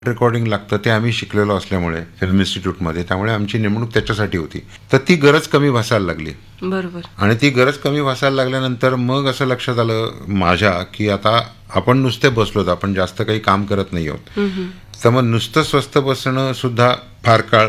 Recording लागतं ते आम्ही शिकलेलो असल्यामुळे फिल्म इन्स्टिट्यूटमध्ये, त्यामुळे आमची नेमणूक त्याच्यासाठी होती. तर ती गरज कमी भासायला लागली. बरोबर. आणि ती गरज कमी भासायला लागल्यानंतर मग असं लक्षात आलं माझ्या की आता आपण नुसते बसलोत, आपण जास्त काही काम करत नाही आहोत. तर मग नुसतं स्वस्थ बसणं सुद्धा फार काळ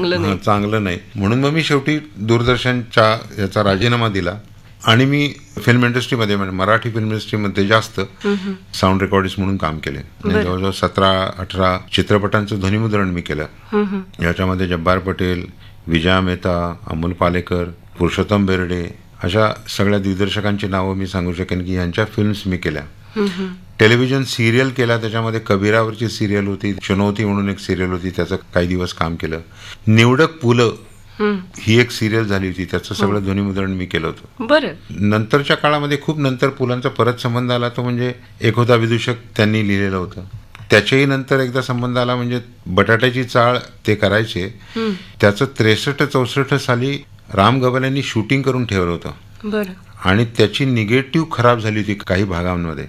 चांगलं नाही. म्हणून मग मी शेवटी दूरदर्शनच्या याचा राजीनामा दिला आणि मी फिल्म इंडस्ट्रीमध्ये, म्हणजे मराठी फिल्म इंडस्ट्रीमध्ये जास्त साऊंड रेकॉर्डिस्ट म्हणून काम केले. जवळजवळ 17-18 चित्रपटांचं ध्वनिमुद्रण मी केलं. याच्यामध्ये जब्बार पटेल, विजया मेहता, अमोल पालेकर, पुरुषोत्तम बेर्डे अशा सगळ्या दिग्दर्शकांची नावं मी सांगू शकेन की यांच्या फिल्म्स मी केल्या. टेलिव्हिजन सिरियल केला, त्याच्यामध्ये कबीरावरची सिरियल होती, चुनौती म्हणून एक सिरियल होती, त्याचं काही दिवस काम केलं. निवडक पुलं ही एक सिरियल झाली होती, त्याचं सगळं ध्वनिमुद्रण मी केलं होतं. बरं. नंतरच्या काळामध्ये खूप नंतर पुलांचा परत संबंध आला, तो म्हणजे एक होता विदूषक, त्यांनी लिहिलेलं होतं. त्याच्याही नंतर एकदा संबंध आला, म्हणजे बटाट्याची चाळ ते करायचे, त्याचं 63-64 साली राम गबाल यांनी शूटिंग करून ठेवलं होतं. बरं. आणि त्याची निगेटिव्ह खराब झाली होती काही भागांमध्ये.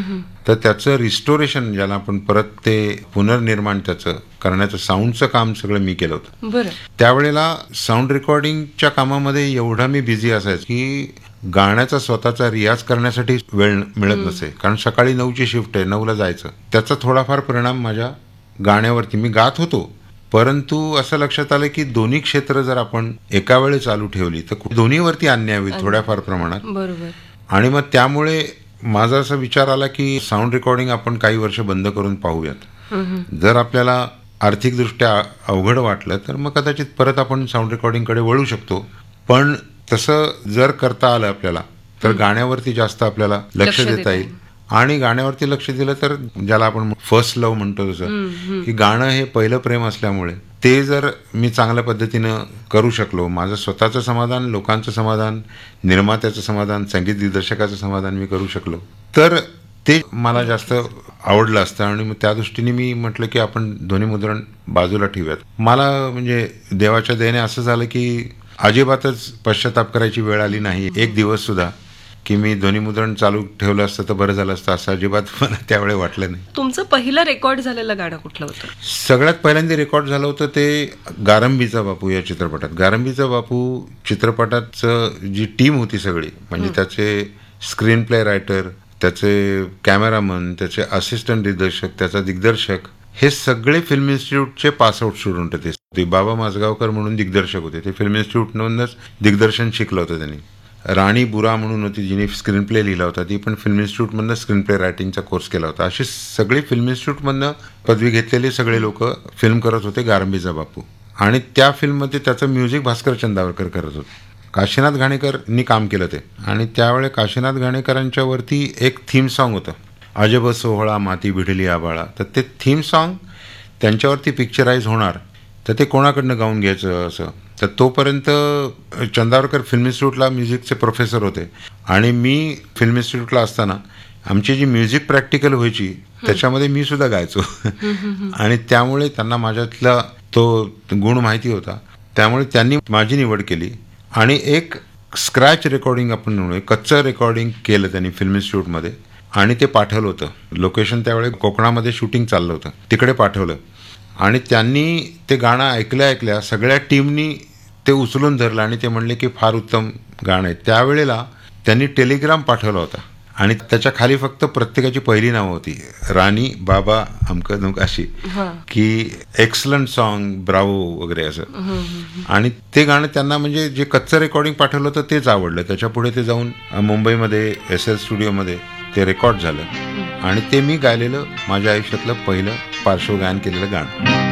तर त्याचं रिस्टोरेशन, ज्याला आपण परत ते पुनर्निर्माण त्याचं करण्याचं साऊंडचं काम सगळं मी केलं होतं. बरं. त्यावेळेला साऊंड रेकॉर्डिंगच्या कामामध्ये एवढा मी बिझी असायचं की गाण्याचा स्वतःचा रियाज करण्यासाठी वेळ मिळत नसे, कारण सकाळी 9ची शिफ्ट आहे, 9ला जायचं. त्याचा थोडाफार परिणाम माझ्या गाण्यावरती, मी गात होतो, परंतु असं लक्षात आलं की दोन्ही क्षेत्र जर आपण एका वेळी चालू ठेवली तर दोन्हीवरती अन्याय होईल थोड्याफार प्रमाणात. बरोबर. आणि मग त्यामुळे माझा असा विचार आला की साऊंड रेकॉर्डिंग आपण काही वर्ष बंद करून पाहूयात. जर आपल्याला आर्थिकदृष्ट्या अवघड वाटलं तर मग कदाचित परत आपण साऊंड रेकॉर्डिंगकडे वळू शकतो. पण तसं जर करता आलं आपल्याला तर गाण्यावरती जास्त आपल्याला लक्ष देता येईल. आणि गाण्यावरती लक्ष दिलं तर ज्याला आपण फर्स्ट लव्ह म्हणतो, तसं की गाणं हे पहिलं प्रेम असल्यामुळे ते जर मी चांगल्या पद्धतीनं करू शकलो, माझं स्वतःचं समाधान, लोकांचं समाधान, निर्मात्याचं समाधान, संगीत दिग्दर्शकाचं समाधान मी करू शकलो, तर ते मला जास्त आवडलं असतं. आणि मग त्या दृष्टीने मी म्हटलं की आपण ध्वनिमुद्रण बाजूला ठेवूयात. मला म्हणजे देवाच्या दयेने असं झालं की अजिबातच पश्चाताप करायची वेळ आली नाही एक दिवस सुद्धा की मी ध्वनिमुद्रण चालू ठेवलं असतं तर बरं झालं असतं, असं अजिबात मला त्यावेळी वाटलं नाही. तुमचं पहिलं रेकॉर्ड झालेलं गाणं कुठलं होतं? सगळ्यात पहिल्यांदा रेकॉर्ड झालं होतं ते गारंबीचा बापू या चित्रपटात. गारंबीचा बापू चित्रपटाचं जी टीम होती सगळी, म्हणजे त्याचे स्क्रीन प्ले रायटर, त्याचे कॅमेरामन, त्याचे असिस्टंट दिग्दर्शक, त्याचा दिग्दर्शक, हे सगळे फिल्म इन्स्टिट्यूटचे पासआउट स्टुडंट होते. बाबा माझगावकर म्हणून दिग्दर्शक होते, ते फिल्म इन्स्टिट्यूटमधूनच दिग्दर्शन शिकलं होतं त्यांनी. राणी बुरा म्हणून होती, जिने स्क्रीन प्ले लिहिला होता, ती पण फिल्म इन्स्टिट्यूटमधनं स्क्रीन प्ले रायटिंगचा कोर्स केला होता. अशी सगळी फिल्म इन्स्टिट्यूटमधनं पदवी घेतलेले सगळे लोक फिल्म करत होते गारंबीचा बापू. आणि त्या फिल्ममध्ये त्याचं म्युझिक भास्कर चंदावरकर करत होते. काशीनाथ घाणेकरनी काम केलं ते. आणि त्यावेळे काशीनाथ घाणेकरांच्या वरती एक थीम सॉन्ग होतं, अजब सोहळा माती भिडली आबाळा. तर ते थीम सॉन्ग त्यांच्यावरती पिक्चराईज होणार, तर ते कोणाकडनं गाऊन घ्यायचं असं. तर तोपर्यंत चंदावरकर फिल्म इन्स्टिट्यूटला म्युझिकचे प्रोफेसर होते. आणि मी फिल्म इन्स्टिट्यूटला असताना आमची जी म्युझिक प्रॅक्टिकल व्हायची त्याच्यामध्ये मी सुद्धा गायचो. आणि त्यामुळे त्यांना माझ्यातला तो गुण माहिती होता, त्यामुळे त्यांनी माझी निवड केली. आणि एक स्क्रॅच रेकॉर्डिंग आपण म्हणूया, कच्चं रेकॉर्डिंग केलं त्यांनी फिल्म इन्स्टिट्यूटमध्ये आणि ते पाठवलं होतं. लोकेशन त्यावेळी कोकणामध्ये शूटिंग चाललं होतं, तिकडे पाठवलं. आणि त्यांनी ते गाणं ऐकल्या सगळ्या टीमनी ते उचलून धरलं आणि ते म्हणले की फार उत्तम गाणं आहे. त्यावेळेला त्यांनी टेलिग्राम पाठवला होता आणि त्याच्या खाली फक्त प्रत्येकाची पहिली नावं होती, राणी, बाबा, अमक धमक अशी, की एक्सलंट सॉन्ग, ब्रावो वगैरे असं. आणि ते गाणं त्यांना म्हणजे जे कच्चं रेकॉर्डिंग पाठवलं होतं तेच आवडलं. त्याच्या पुढे ते जाऊन मुंबईमध्ये SL स्टुडिओमध्ये ते रेकॉर्ड झालं आणि ते मी गायलेलं माझ्या आयुष्यातलं पहिलं पार्श्वगायन केलेलं गाणं.